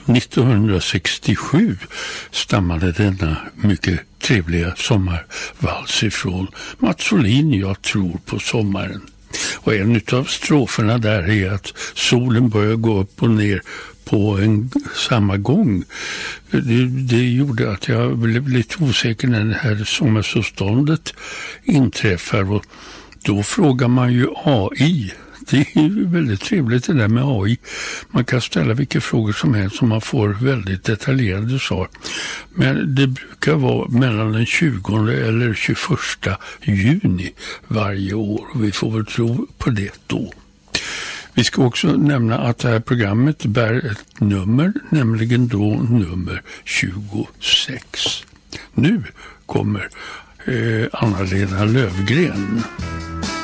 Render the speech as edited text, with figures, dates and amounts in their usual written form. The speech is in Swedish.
1967 stammade denna mycket trevliga sommarvals ifrån Mats Olin, Jag tror på sommaren. Och en av stroferna där är att solen börjar gå upp och ner på samma gång. Det gjorde att jag blev lite osäker när det här sommarsolståndet inträffar, och då frågar man ju AI. Det är ju väldigt trevligt det där med AI. Man kan ställa vilka frågor som helst och man får väldigt detaljerade svar. Men det brukar vara mellan den 20 eller 21 juni varje år. Och vi får väl tro på det då. Vi ska också nämna att det här programmet bär ett nummer, nämligen då nummer 26. Nu kommer Anna-Lena Löfgren.